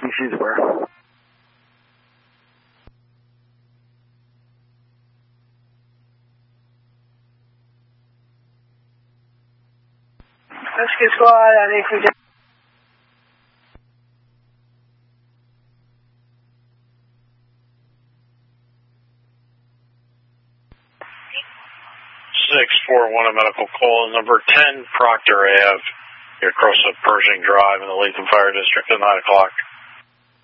She's aware. Rescue squad, I need some... a medical call, number 10 Proctor Ave, here across the Pershing Drive in the Latham Fire District at 9 o'clock.